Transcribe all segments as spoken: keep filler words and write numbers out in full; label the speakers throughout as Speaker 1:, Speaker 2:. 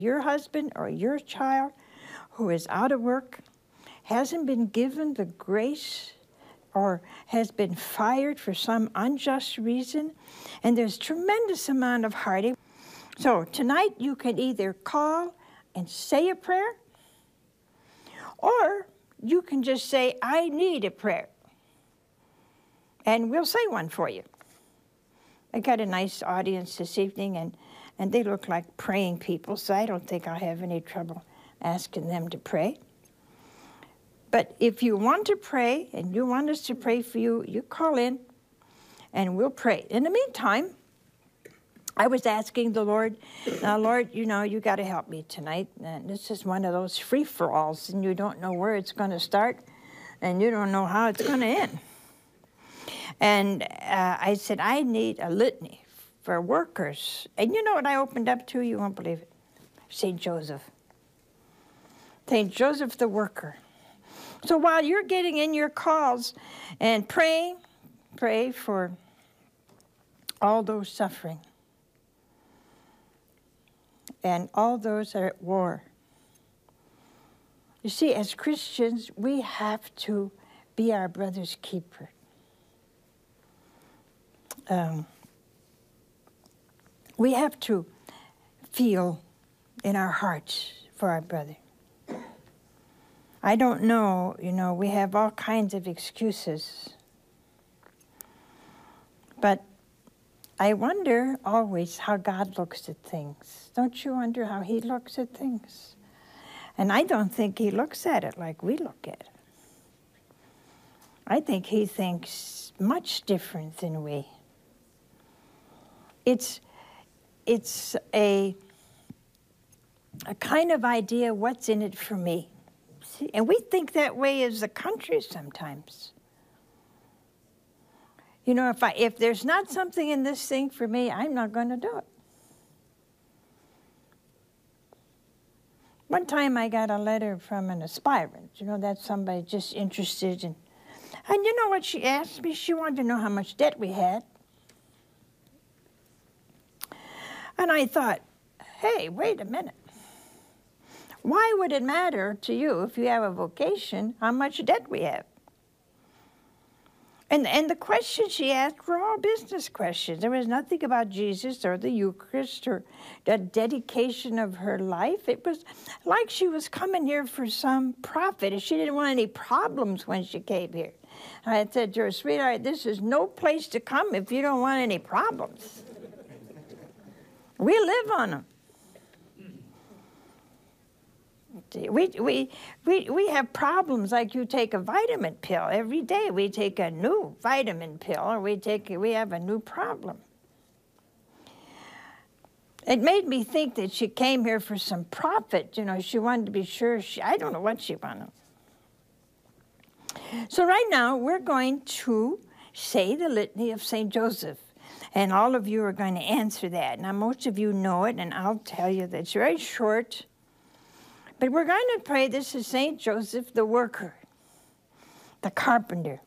Speaker 1: Your husband or your child who is out of work, hasn't been given the grace, or has been fired for some unjust reason, and there's tremendous amount of heartache. So tonight you can either call and say a prayer, or you can just say, I need a prayer. And we'll say one for you. I got a nice audience this evening, and, and they look like praying people, so I don't think I'll have any trouble asking them to pray. But if you want to pray, and you want us to pray for you, you call in, and we'll pray. In the meantime, I was asking the Lord, now, Lord, you know, you got to help me tonight. And this is one of those free-for-alls, and you don't know where it's going to start, and you don't know how it's going to end. And uh, I said, I need a litany for workers. And you know what I opened up to? You won't believe it. Saint Joseph. Saint Joseph the worker. So while you're getting in your calls and praying, pray for all those suffering and all those that are at war. You see, as Christians, we have to be our brother's keeper. Um, we have to feel in our hearts for our brother. I don't know, you know, we have all kinds of excuses. But I wonder always how God looks at things. Don't you wonder how he looks at things? And I don't think he looks at it like we look at it. I think he thinks much different than we. It's, it's a, a kind of idea, what's in it for me? See? And we think that way as a country sometimes. You know, if I if there's not something in this thing for me, I'm not going to do it. One time I got a letter from an aspirant. You know, that's somebody just interested in. And you know what she asked me? She wanted to know how much debt we had. And I thought, hey, wait a minute. Why would it matter to you, if you have a vocation, how much debt we have? And, and the questions she asked were all business questions. There was nothing about Jesus or the Eucharist or the dedication of her life. It was like she was coming here for some profit, and she didn't want any problems when she came here. I said to her, sweetheart, this is no place to come if you don't want any problems. We live on them. We, we, we, we have problems like you take a vitamin pill. Every day we take a new vitamin pill, or we, take, we have a new problem. It made me think that she came here for some profit. You know, she wanted to be sure. She, I don't know what she wanted. So right now we're going to say the litany of Saint Joseph. And all of you are going to answer that. Now, most of you know it, and I'll tell you that it's very short. But we're going to pray this is Saint Joseph the worker, the carpenter.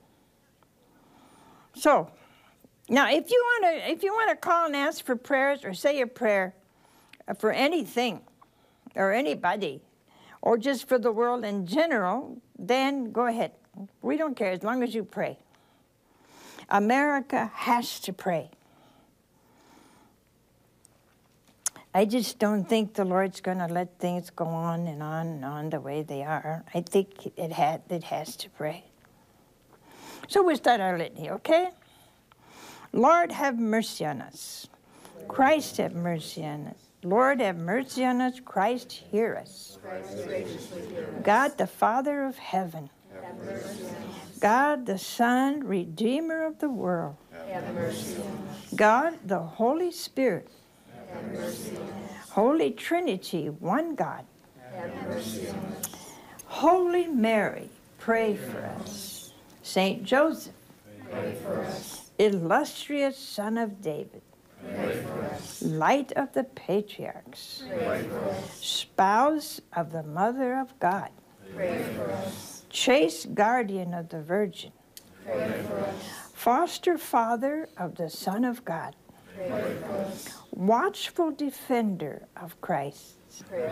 Speaker 1: So, now if you want to if you want to call and ask for prayers or say a prayer for anything or anybody, or just for the world in general, then go ahead. We don't care as long as you pray. America has to pray. I just don't think the Lord's going to let things go on and on and on the way they are. I think it, had, it has to pray. So we'll start our litany, okay? Lord, have mercy on us. Christ, have mercy on us. Lord, have mercy on us. Christ, hear us. God, the Father of heaven. Have mercy on us. God, the Son, Redeemer of the world. Have mercy on us. God, the Holy Spirit. Have mercy on us. Holy Trinity, one God. Have mercy on us. Holy Mary, pray for us. Saint Joseph, pray for us. Illustrious Son of David, pray for us. Light of the Patriarchs, pray for us. Spouse of the Mother of God, pray for us. Chaste guardian of the Virgin, pray for us. Foster father of the Son of God, pray for us. Watchful defender of Christ, pray